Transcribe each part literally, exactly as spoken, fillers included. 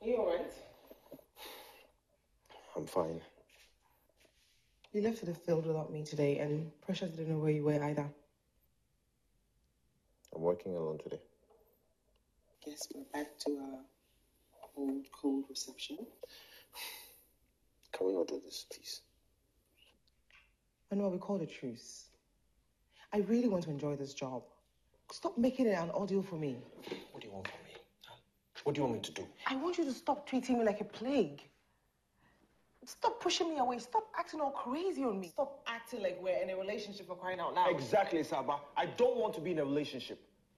Are you alright? I'm fine. You left for the field without me today, and Precious didn't know where you were either. I'm working alone today. Guess we're back to our old cold reception. Can we not do this, please? I know we called a truce. I really want to enjoy this job. Stop making it an ordeal for me. What do you want from me? Huh? What do you want me to do? I want you to stop treating me like a plague. Stop pushing me away. Stop acting all crazy on me. Stop acting like we're in a relationship for crying out loud. Exactly, Saba. I don't want to be in a relationship.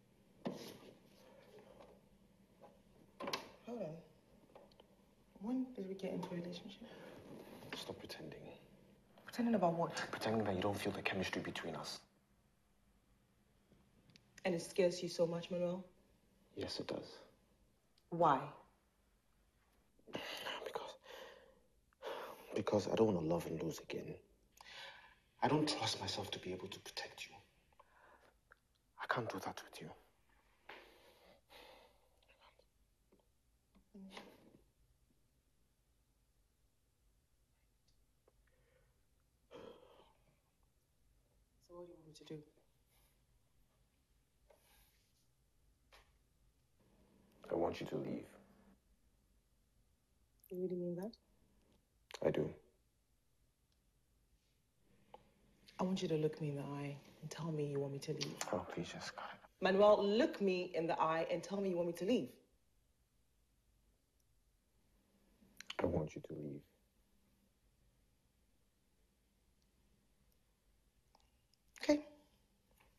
Hold on. When did we get into a relationship? Stop pretending. Pretending about what? Pretending that you don't feel the chemistry between us. And it scares you so much, Manuel? Yes, it does. Why? Because... Because I don't want to love and lose again. I don't trust myself to be able to protect you. I can't do that with you. So what do you want me to do? I want you to leave. You really mean that? I do. I want you to look me in the eye and tell me you want me to leave. Oh, please just cut it. Manuel, look me in the eye and tell me you want me to leave. I want you to leave.